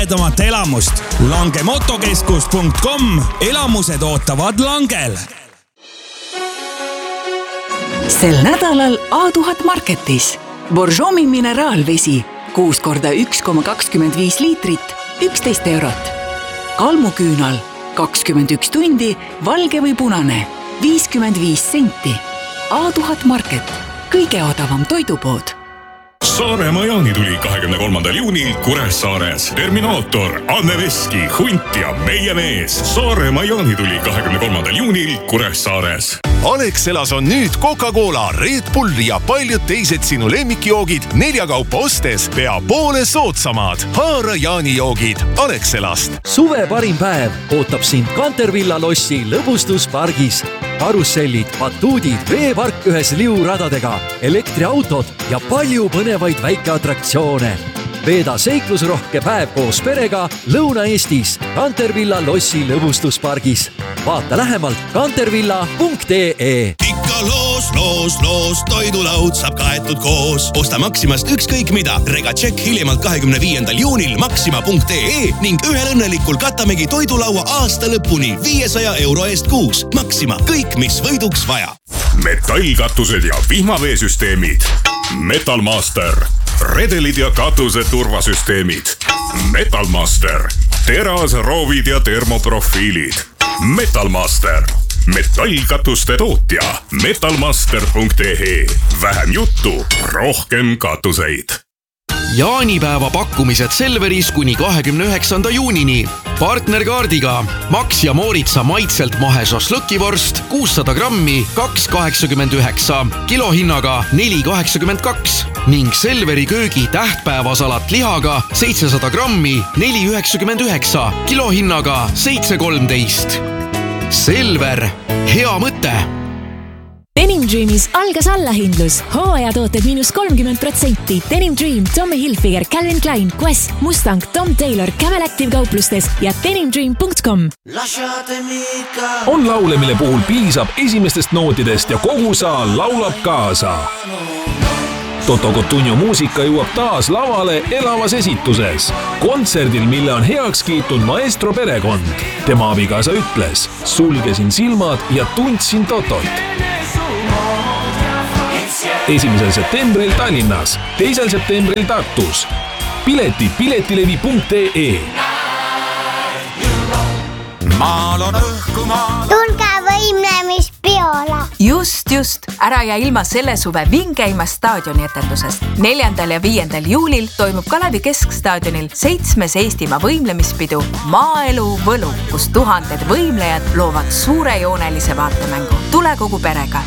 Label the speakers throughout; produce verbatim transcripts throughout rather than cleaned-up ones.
Speaker 1: edamat elamust. langemotokeskus punkt com. Elamused ootavad Langel.
Speaker 2: Sel nädalal A tuhat Marketis. Borjomi mineraalvesi. kuus korda üks koma kakskümmend viis liitrit, üksteist eurot. Kalmuküünal. kakskümmend üks tundi, valge või punane. viiskümmend viis senti. A tuhat Market. Kõige odavam toidupood.
Speaker 3: Saaremaa jaanituli kahekümne kolmandal juunil Kuressaares. Terminaator, Anne Veski, Hunt ja meie mees. Saaremaa jaanituli kahekümne kolmandal juunil Kuressaares.
Speaker 4: Alexelas on nüüd Coca-Cola, Red Bull ja paljud teised sinu lemmikjoogid nelja kaupa ostes pea poole soodsamad. Haara jaanijoogid Alexelast.
Speaker 5: Suve parim päev ootab sind Cantervilla lossi lõbustuspargis. Karussellid, batuudid, veepark ühes liuradadega, elektriautod ja palju põnevaid väikeatraktsioone. Veeda seiklusrohke päev koos perega Lõuna-Eestis Cantervilla lossi lõbustuspargis. Vaata lähemalt cantervilla punkt ee.
Speaker 6: Ikka loos, loos, loos, toidulaud saab kaetud koos. Osta Maximast ükskõik mida. Rega tšekk hiljemalt kahekümne viiendal juunil maxima punkt ee ning ühel õnnelikul katamegi toidulaua aasta lõpuni viiesaja euro eest kuus. Maxima, kõik mis võiduks vaja.
Speaker 3: Metallkatused ja vihmaveesüsteemid. Metalmaster. Redelid ja katuse turvasüsteemid. Metalmaster. Teras, roovid ja termoprofiilid. Metalmaster. Metallkatuste tootja. metalmaster punkt ee. Vähem juttu, rohkem katuseid.
Speaker 7: Jaanipäeva pakkumised Selveris kuni kahekümne üheksanda juunini. Partnerkaardiga Max ja Mooritsa maitselt mahe šašlõkivorst kuussada grammi kaks kaheksakümmend üheksa, kilohinnaga neli kaheksakümmend kaks ning Selveri köögi tähtpäevasalat lihaga seitsesada grammi neli üheksakümmend üheksa, kilohinnaga seitse kolmteist. Selver, hea mõte!
Speaker 8: Denim Dreamis algas allahindlus. Hooajatooted miinus kolmkümmend protsenti. Denim Dream, Tommy Hilfiger, Calvin Klein, Quest, Mustang, Tom Taylor, Camel Active kauplustes ja denim dream punkt com.
Speaker 9: On laule, mille puhul piisab esimestest nootidest ja kogu saal laulab kaasa. Toto Cotugno muusika jõuab taas lavale elavas esituses. Kontserdil, mille on heaks kiitnud maestro perekond. Tema abikaasa ütles, sulgesin silmad ja tundsin Totot. esimesel septembril Tallinnas, teisel septembril Tartus. Pileti piletilevi punkt ee.
Speaker 10: Maal on õhku maal.
Speaker 11: Tulge võimlemispeole.
Speaker 12: Just, just. Ära ja ilma selle suve vingeima staadioni etendusest. neljandal ja viiendal juulil toimub Kalevi Keskstaadionil seitsmes Eestimaa võimlemispidu Maaelu Võlu, kus tuhanded võimlejad loovad suurejoonelise vaatemängu. Tule kogu perega.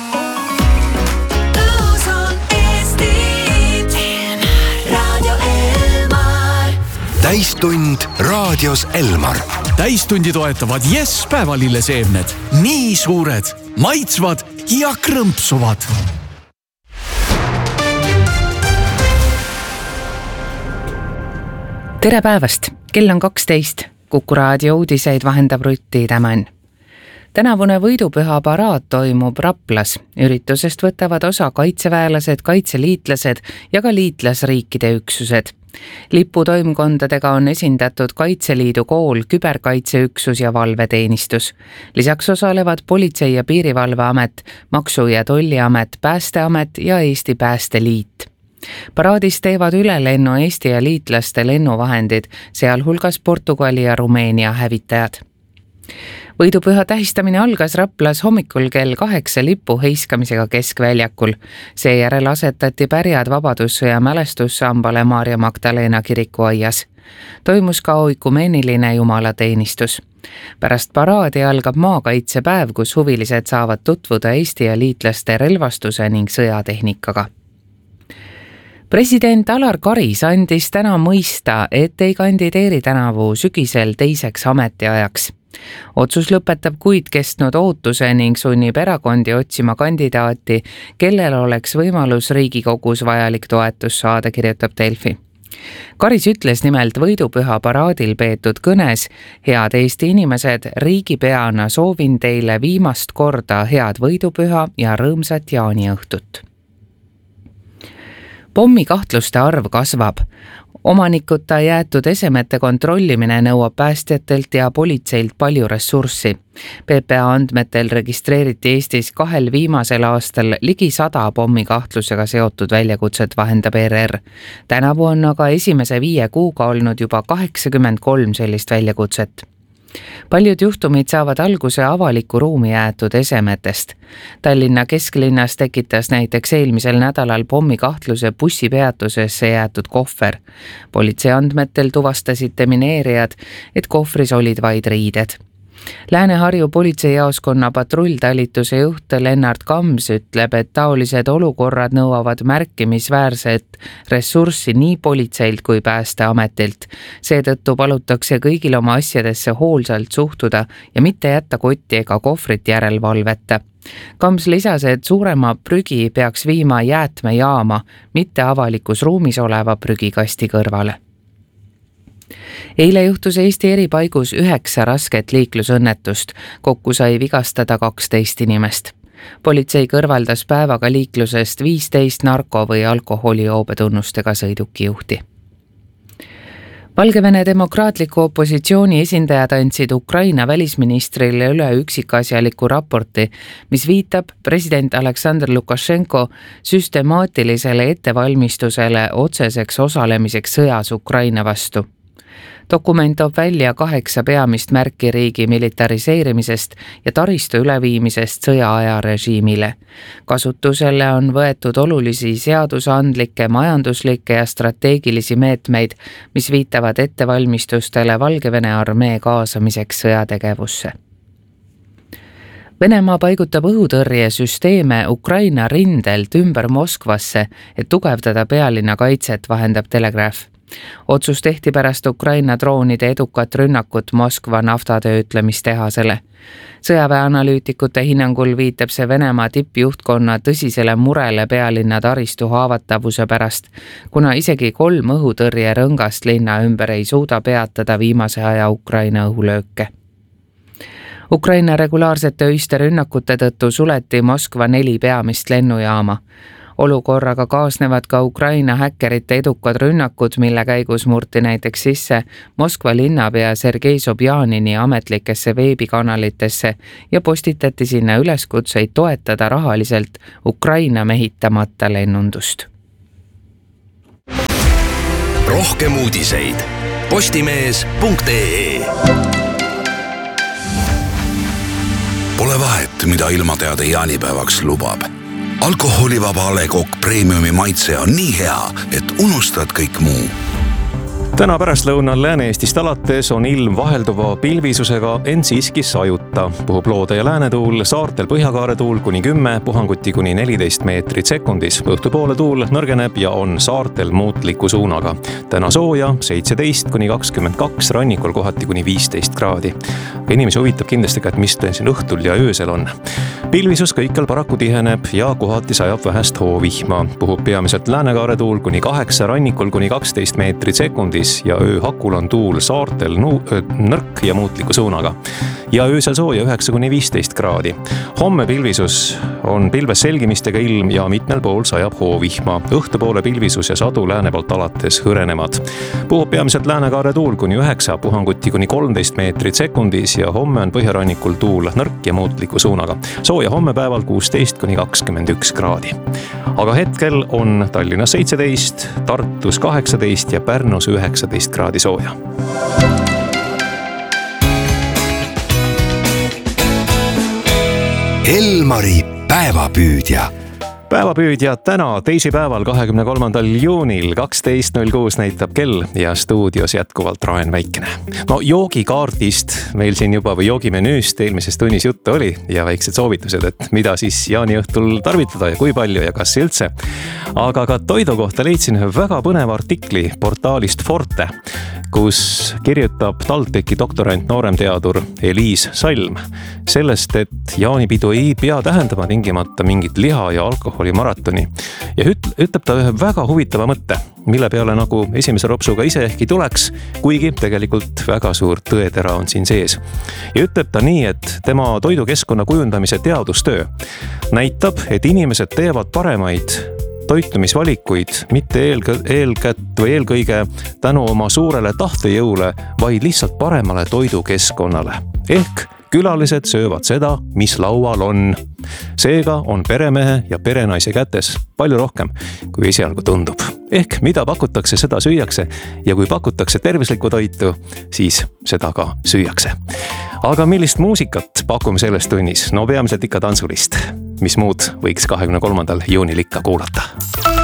Speaker 4: Täistund raadios Elmar.
Speaker 13: Täistundi toetavad Yes päevalilleseemned. Nii suured, maitsvad ja krõmpsuvad.
Speaker 14: Tere päevast! Kell on kaksteist. Kuku raadio uudiseid vahendab Rutti Tämän. Tänavune võidupüha paraad toimub Raplas. Üritusest võtavad osa kaitseväelased, kaitseliitlased ja ka liitlasriikide üksused. Liputoimkondadega on esindatud Kaitseliidu kool, küberkaitseüksus ja valveteenistus. Lisaks osalevad Politsei- ja Piirivalveamet, Maksu- ja Tolliamet, Päästeamet ja Eesti Päästeliit. Paraadis teevad ülelennu Eesti ja liitlaste lennuvahendid, sealhulgas Portugali ja Rumeenia hävitajad. Võidupüha tähistamine algas Raplas hommikul kell kaheksa lipu heiskamisega Keskväljakul. Seejärel asetati pärjad Vabadussõja mälestussambale Maarja Magdalena kirikuaias. Toimus ka oikumeeniline jumalateenistus. Pärast paraadi algab maakaitsepäev, kus huvilised saavad tutvuda Eesti ja liitlaste relvastuse ning sõjatehnikaga. President Alar Karis andis täna mõista, et ei kandideeri tänavu sügisel teiseks ametiajaks. Otsus lõpetab kuid kestnud ootuse ning sunnib erakondi otsima kandidaati, kellel oleks võimalus Riigikogus vajalik toetus saada, kirjutab Delfi. Karis ütles nimelt võidupüha paraadil peetud kõnes: head Eesti inimesed, riigipeana soovin teile viimast korda head võidupüha ja rõõmsat jaaniõhtut. Pommikahtluste arv kasvab. omanikuta jäetud esemete kontrollimine nõuab päästjatelt ja politseilt palju ressurssi. P P A andmetel registreeriti Eestis kahel viimasel aastal ligi sada pommikahtlusega seotud väljakutset, vahendab R R. Tänavu on aga esimese viie kuuga olnud juba kaheksakümmend kolm sellist väljakutset. Paljud juhtumid saavad alguse avaliku ruumi jäetud esemetest. Tallinna kesklinnas tekitas näiteks eelmisel nädalal pommikahtluse bussipeatusesse jäetud kohver. Politsei andmetel tuvastasid demineerijad, et kohvris olid vaid riided. Lääne-Harju politseijaoskonna patrulltalituse juht Lennart Kams ütleb, et taolised olukorrad nõuavad märkimisväärset ressurssi nii politseilt kui päästeametilt. Seetõttu palutakse kõigil oma asjadesse hoolsalt suhtuda ja mitte jätta kotti ega kohvrit järelvalveta. Kams lisas, et suurema prügi peaks viima jäätmejaama, mitte avalikus ruumis oleva prügikasti kõrvale. Eile juhtus Eesti eri paigus üheksa rasket liiklusõnnetust, kokku sai vigastada kaksteist inimest. Politsei kõrvaldas päevaga liiklusest viisteist narko- või alkoholiobetunnustega sõidukijuhti. Valgevene demokraatliku opositsiooni esindajad andsid Ukraina välisministrile üle üksikasjaliku raporti, mis viitab president Aleksandr Lukašenko süstemaatilisele ettevalmistusele otseseks osalemiseks sõjas Ukraina vastu. Dokument toob välja kaheksa peamist märki riigi militariseerimisest ja taristu üleviimisest sõjaaja režiimile. Kasutusele on võetud olulisi seadusandlikke, majanduslikke ja strateegilisi meetmeid, mis viitavad ettevalmistustele Valgevene armee kaasamiseks sõjategevusse. Venemaa paigutab õhutõrjesüsteeme Ukraina rindelt ümber Moskvasse, et tugevdada pealinna kaitset, vahendab Telegraph. Otsus tehti pärast Ukraina droonide edukat rünnakut Moskva naftatöötlemistehasele. Sõjaväeanalüütikute hinnangul viitab see Venemaa tippjuhtkonna tõsisele murele pealinna taristu haavatavuse pärast, kuna isegi kolm õhutõrje rõngast linna ümber ei suuda peatada viimase aja Ukraina õhulööke. Ukraina regulaarsete öiste rünnakute tõttu suleti Moskva neli peamist lennujaama. Olukorraga kaasnevad ka Ukraina häkkerite edukad rünnakud, mille käigus murti näiteks sisse Moskva linnapea Sergei Sobjanini ametlikesse veebikanalitesse ja postitati sinna üleskutseid toetada rahaliselt Ukraina mehitamata lennundust.
Speaker 6: Rohkem uudiseid postimees punkt ee. Pole vahet, mida ilmateade jaanipäevaks lubab. Alkoholivaba A Le Coq Premiumi maitse on nii hea, et unustad kõik muu.
Speaker 15: Täna pärastlõunal Lääne-Eestist alates on ilm vahelduva pilvisusega, ent siiski sajuta. Puhub loode ja läänetuul, saartel põhjakaare tuul kuni kümme, puhanguti kuni neliteist meetrit sekundis. Õhtupoole tuul nõrgeneb ja on saartel muutliku suunaga. Täna sooja seitseteist kuni kakskümmend kaks, rannikul kohati kuni viisteist kraadi. Inimesi huvitab kindlasti ka, et mis siin õhtul ja öösel on. Pilvisus kõikjal paraku tiheneb ja kohati sajab vähest hoovihma. Puhub peamiselt läänekaare tuul kuni kaheksa, rannikul kuni kaksteist meetrit sekundis ja ööhakul on tuul saartel nu- nõrk ja muutliku suunaga. Ja öösel sooja üheksa kuni viisteist kraadi. Homme pilvisus on pilves selgimistega ilm ja mitmel pool sajab hoovihma. Õhtupoole pilvisus ja sadu lääne poolt alates hõrenevad. Puhub peamiselt läänekaare tuul kuni üheksa, puhanguti kuni kolmteist meetrit sekundis ja homme on põhjarannikul tuul nõrk ja muutliku suunaga. Sooja homme päeval kuusteist kuni kakskümmend üks kraadi. Aga hetkel on Tallinnas seitseteist, Tartus kaheksateist ja Pärnus üheksateist kraadi sooja.
Speaker 6: Elmari päevapüüdja.
Speaker 15: Päevapüüdja täna teisipäeval kahekümne kolmandal juunil kaksteist null kuus näitab kell ja stuudios jätkuvalt Raen Väikene. No joogikaardist meil siin juba või joogimenüüst eelmises tunnis juttu oli ja väiksed soovitused, et mida siis jaani õhtul tarvitada ja kui palju ja kas üldse. Aga ka toidu kohta leidsin ühe väga põneva artikli portaalist Forte, kus kirjutab TalTechi doktorant nooremteadur Eliis Salm sellest, et jaanipidu ei pea tähendama tingimata mingit liha ja alkoholi maratoni. Ja ütleb ta ühe väga huvitava mõtte, mille peale nagu esimese ropsuga ise ehk ei tuleks, kuigi tegelikult väga suur tõetera on siin sees. Ja ütleb ta nii, et tema toidukeskkonna kujundamise teadustöö näitab, et inimesed teevad paremaid toitumisvalikuid mitte eelkõ, eelkätt või eelkõige tänu oma suurele tahtejõule, vaid lihtsalt paremale toidukeskkonnale. Ehk külalised söövad seda, mis laual on. Seega on peremehe ja perenaise kätes palju rohkem, kui esialgu tundub. Ehk mida pakutakse, seda süüakse ja kui pakutakse tervislikku toitu, siis seda ka süüakse. Aga millist muusikat pakume selles tunnis? No peamiselt ikka tantsulist. Mis muud võiks kahekümne kolmandal juunil ikka kuulata?